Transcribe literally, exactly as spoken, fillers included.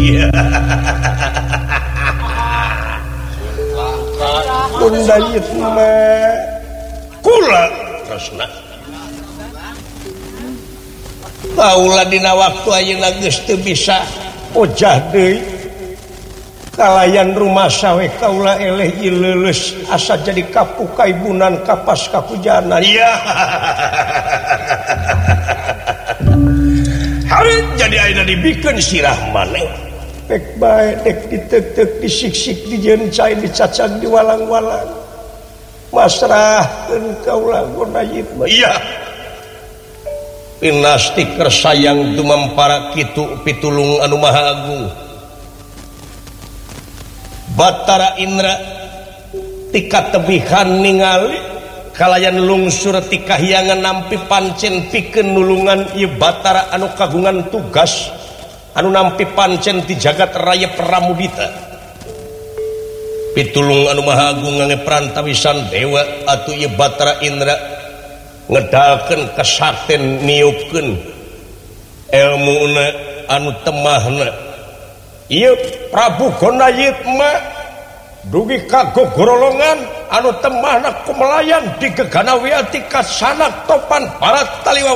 Bunda Yitma kula tresna taula dina waktu ayeuna geus teu bisa ojah deui kalayan rumah sawe kaula eleh ieu leuleus asa jadi kapukaibunan kapas kakujanan ya hari jadi ayeuna dibikeun sirah maneh pek bae dek diteuk-teuk disiksik dijencai dicacag diwalang-walang masrahkeun kaula Bunda Yitma iya pinasti kersayang dumampara kitu pitulung anu maha agung Batara Indra tika tebihan ningali kalayan lungsur ti kahyangan nampi pancen pikeun nulungan ieu Batara anu kagungan tugas anu nampi pancen ti jagat raya Pramudita pitulung anu maha agung ngangge prantawisan dewa atuh ieu Batara Indra ngedalkeun kasakten niupkeun elmuna anu temahna ieu Prabu Gondayitma dugi ka gogorolongan anu temahna kumelayan digegana wiati ka sanak topan parat taliwa